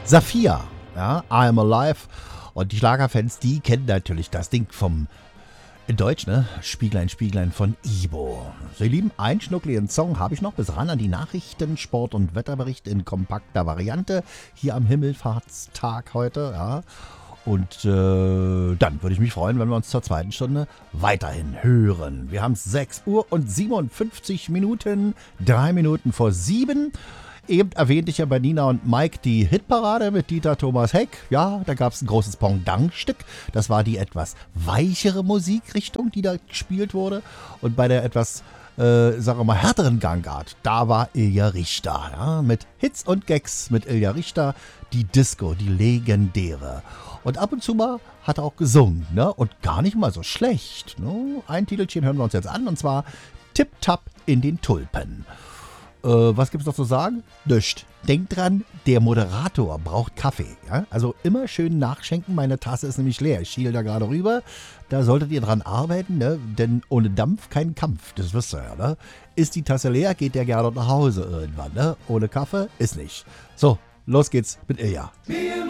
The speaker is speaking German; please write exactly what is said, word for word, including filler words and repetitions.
Saphir, ja, I'm Alive. Und die Schlagerfans, die kennen natürlich das Ding vom, in Deutsch, ne? Spieglein, Spieglein von Ibo. So, ihr Lieben, einen schnuckligen Song habe ich noch bis ran an die Nachrichten, Sport- und Wetterbericht in kompakter Variante. Hier am Himmelfahrtstag heute, ja. Und äh, dann würde ich mich freuen, wenn wir uns zur zweiten Stunde weiterhin hören. Wir haben sechs Uhr und siebenundfünfzig Minuten, drei Minuten vor sieben. Eben erwähnte ich ja bei Nina und Mike die Hitparade mit Dieter Thomas Heck. Ja, da gab es ein großes Pendant-Stück. Das war die etwas weichere Musikrichtung, die da gespielt wurde. Und bei der etwas, äh, sagen wir mal, härteren Gangart, da war Ilja Richter. Ja, mit Hits und Gags mit Ilja Richter, die Disco, die legendäre. Und ab und zu mal hat er auch gesungen, ne? Und gar nicht mal so schlecht. Ne? Ein Titelchen hören wir uns jetzt an, und zwar Tip Tap in den Tulpen. Äh, was gibt's noch zu sagen? Nischt. Denkt dran, der Moderator braucht Kaffee. Ja? Also immer schön nachschenken, meine Tasse ist nämlich leer. Ich schiele da gerade rüber. Da solltet ihr dran arbeiten, ne? Denn ohne Dampf kein Kampf. Das wisst ihr ja, ne? Ist die Tasse leer, geht der gerne nach Hause irgendwann, ne? Ohne Kaffee ist nicht. So, los geht's mit Ilja.